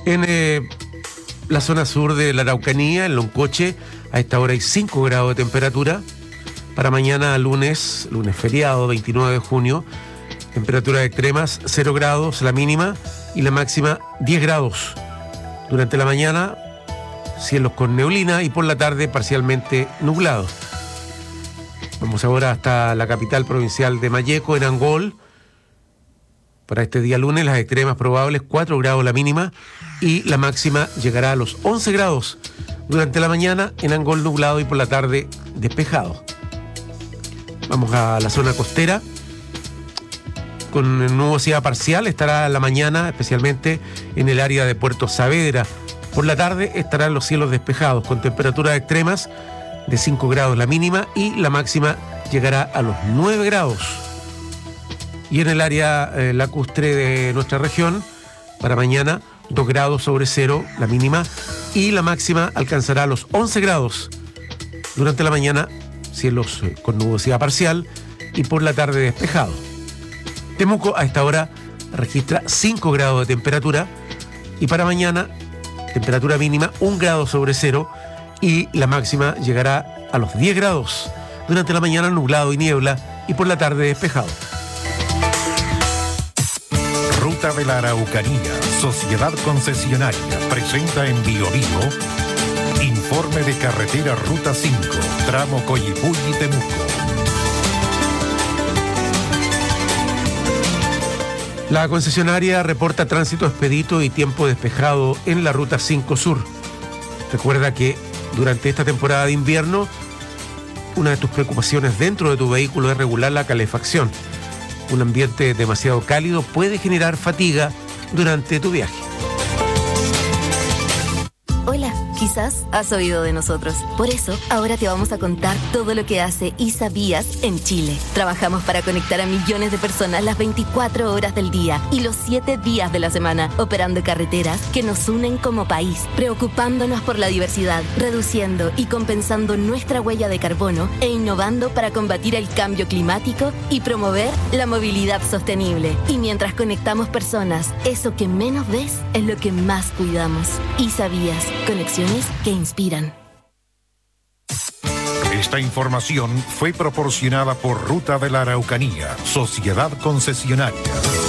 En la zona sur de la Araucanía, en Loncoche, a esta hora hay 5 grados de temperatura. Para mañana, lunes feriado, 29 de junio, temperaturas extremas, 0 grados la mínima y la máxima 10 grados. Durante la mañana, cielos con neblina y por la tarde parcialmente nublado. Vamos ahora hasta la capital provincial de Malleco, en Angol. Para este día lunes, las extremas probables, 4 grados la mínima y la máxima llegará a los 11 grados. Durante la mañana, en Angol nublado y por la tarde despejado. Vamos a la zona costera. Con nubosidad parcial estará la mañana, especialmente en el área de Puerto Saavedra. Por la tarde estarán los cielos despejados, con temperaturas extremas de 5 grados la mínima y la máxima llegará a los 9 grados. Y en el área lacustre de nuestra región, para mañana, 2 grados sobre cero la mínima y la máxima alcanzará los 11 grados. Durante la mañana, cielos con nubosidad parcial y por la tarde despejado. Temuco a esta hora registra 5 grados de temperatura y para mañana, temperatura mínima 1 grado sobre cero y la máxima llegará a los 10 grados. Durante la mañana nublado y niebla y por la tarde despejado. Ruta de la Araucanía, Sociedad Concesionaria, presenta en Bio informe de carretera Ruta 5, tramo Coyipulli-Temuco. La concesionaria reporta tránsito expedito y tiempo despejado en la Ruta 5 Sur. Recuerda que durante esta temporada de invierno, una de tus preocupaciones dentro de tu vehículo es regular la calefacción. Un ambiente demasiado cálido puede generar fatiga durante tu viaje. Hola, quizás has oído de nosotros. Por eso, ahora te vamos a contar todo lo que hace ISA Vías en Chile. Trabajamos para conectar a millones de personas las 24 horas del día y los 7 días de la semana, operando carreteras que nos unen como país, preocupándonos por la diversidad, reduciendo y compensando nuestra huella de carbono e innovando para combatir el cambio climático y promover la movilidad sostenible. Y mientras conectamos personas, eso que menos ves es lo que más cuidamos. ISA Vías. Conexiones que inspiran. Esta información fue proporcionada por Ruta de la Araucanía, Sociedad Concesionaria.